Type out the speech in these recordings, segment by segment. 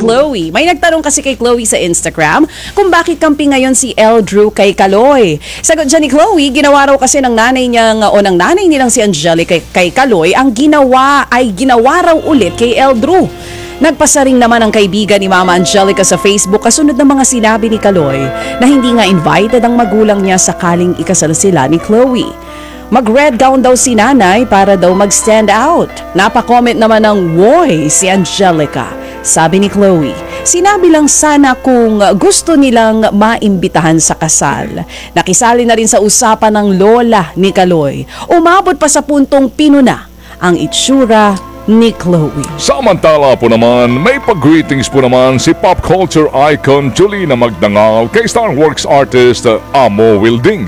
Chloe. May nagtanong kasi kay Chloe sa Instagram kung bakit kampi ngayon si Eldrew kay Kaloy. Sagot dyan ni Chloe, ginawa raw kasi ng nanay nilang si Angelica kay Kaloy, ang ginawa raw ulit kay Eldrew. Nagpasaring naman ang kaibigan ni Mama Angelica sa Facebook kasunod ng mga sinabi ni Kaloy na hindi nga invited ang magulang niya sakaling ikasal sila ni Chloe. Mag-red gown daw si nanay para daw mag-stand out. Napakomment naman ng woy si Angelica. Sabi ni Chloe, sinabi lang sana kung gusto nilang maimbitahan sa kasal. Nakisali na rin sa usapan ng lola ni Kaloy. Umabot pa sa puntong pinuna ang itsura ni Chloe. Samantala po naman, may pag-greetings po naman si pop culture icon Julina Magdangal kay Star Works artist Amo Wilding.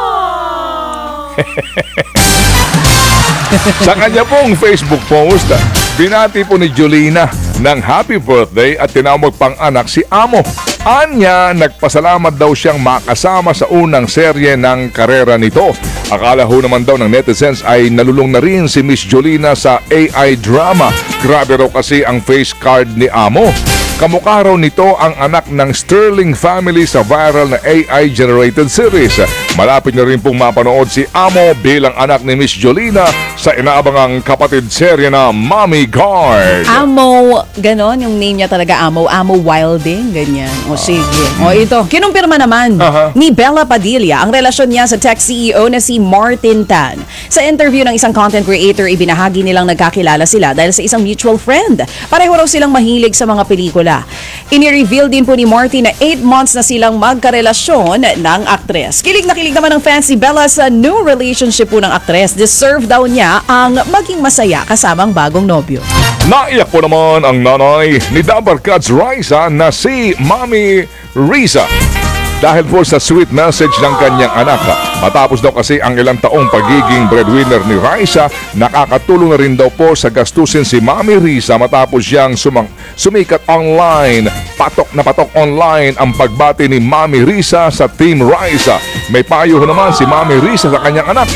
Sa kanya pong Facebook post, binati po ni Julina ng happy birthday at tinawag pang anak si Amo. Anya, nagpasalamat daw siyang makasama sa unang serye ng karera nito. Akala ho naman daw ng netizens ay nalulung na rin si Miss Julina sa AI drama. Grabe raw kasi ang face card ni Amo. Kamukha raw nito ang anak ng Sterling family sa viral na AI-generated series. Malapit na rin pong mapanood si Amo bilang anak ni Miss Julina sa inaabangang kapatid serye na Mommy Guard. Amo, ganon yung name niya talaga, Amo Wilding, ganyan. O sige. O ito, kinumpirma naman ni Bella Padilla ang relasyon niya sa tech CEO na si Martin Tan. Sa interview ng isang content creator, ibinahagi nilang nagkakilala sila dahil sa isang mutual friend. Pareho raw silang mahilig sa mga pelikula. Ini-reveal din po ni Martin na 8 months na silang magkarelasyon ng aktres. Kilig na kilig naman ng fans si Bella sa new relationship po ng aktres. Deserve daw niya ang maging masaya kasamang bagong nobyo. Naiyak po naman ang nanay ni Dabar Cats Raisa na si Mami Riza. Dahil po sa sweet message ng kanyang anak. Matapos daw kasi ang ilang taong pagiging breadwinner ni Raisa, nakakatulong na rin daw po sa gastusin si Mami Riza matapos siyang sumikat online. Patok na patok online ang pagbati ni Mami Riza sa Team Raisa. May payo naman si Mami Riza sa kanyang anak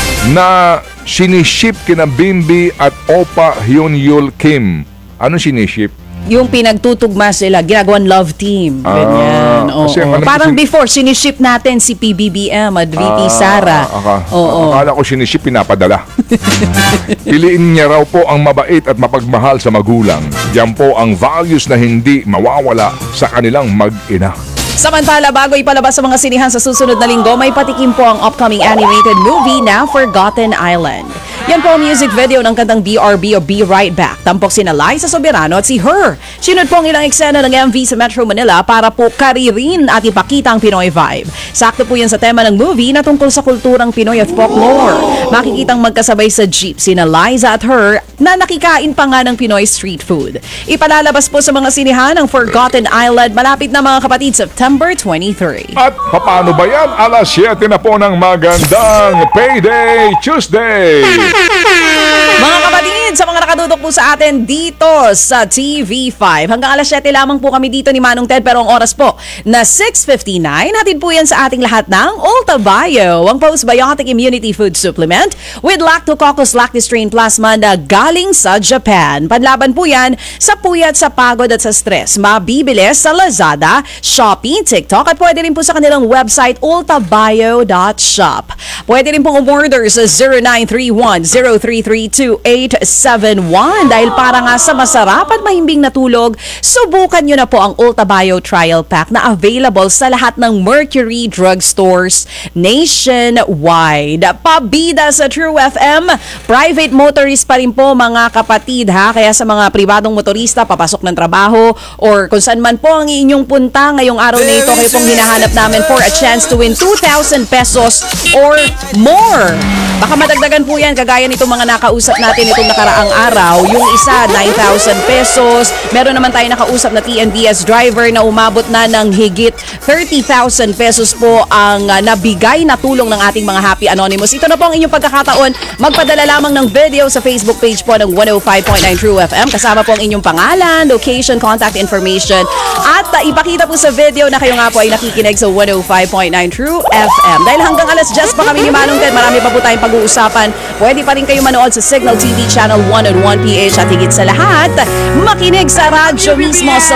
na siniship kina Bimbi at Opa Hyunyul Kim. Ano siniship? Yung pinagtutugma sila, ginagawan love team. Ganyan. Parang before, siniship natin si PBBM at VP Sara. Akala ko siniship, pinapadala. Piliin niya raw po ang mabait at mapagmahal sa magulang. Yan po ang values na hindi mawawala sa kanilang mag-ina. Samantala, bago ipalabas sa mga sinihan sa susunod na linggo, may patikim po ang upcoming animated movie na Forgotten Island. Yan po ang music video ng kantang BRB o Be Right Back. Tampok sina Liza Soberano at si Her. Sinunod po ang ilang eksena ng MV sa Metro Manila para po karirin at ipakita ang Pinoy vibe. Sakto po yan sa tema ng movie na tungkol sa kulturang Pinoy at folklore. Makikitang magkasabay sa jeep sina Liza at Her na nakikain pa nga ng Pinoy street food. Ipalalabas po sa mga sinihan ang Forgotten Island malapit na mga kapatid September 23. At paano ba yan? Alas 7 na po ng magandang Payday Tuesday! Mga kapatid, sa mga nakatutok po sa atin dito sa TV5, hanggang alas 7 lamang po kami dito ni Manong Ted, pero ang oras po na 6:59, hatid po yan sa ating lahat ng Ulta Bio, ang postbiotic immunity food supplement with Lactococcus lactis strain plasma na galing sa Japan. Panlaban po yan sa puyat, sa pagod at sa stress. Mabibili sa Lazada, Shopee, TikTok at pwede rin po sa kanilang website ultabio.shop. Pwede rin pong umorder sa 0931-033-2871 dahil para nga sa masarap at mahimbing na tulog, subukan nyo na po ang Ulta Bio Trial Pack na available sa lahat ng Mercury drugstores nationwide. Pabida sa True FM, private motorist pa rin po mga kapatid ha, kaya sa mga pribadong motorista papasok ng trabaho or kung saan man po ang inyong punta ngayong araw na ito, kayo pong hinahanap namin for a chance to win 2,000 pesos or more. Baka madagdagan po yan kagaya nitong mga nakausap natin itong nakaraang araw. Yung isa, 9,000 pesos. Meron naman tayo nakausap na TNVS driver na umabot na ng higit 30,000 pesos po ang nabigay na tulong ng ating mga Happy Anonymous. Ito na po ang inyong pagkakataon. Magpadala lamang ng video sa Facebook page po ng 105.9 True FM. Kasama po ang inyong pangalan, location, contact information. At ipakita po sa video na kayo nga po ay nakikinig sa 105.9 True FM. Dahil hanggang alas 10 pa kami ni Manong Ted, marami pa po tayong pag-uusapan. Pwede pa rin kayo manood sa Signal TV Channel 101 PH at higit sa lahat, makinig sa radyo mismo sa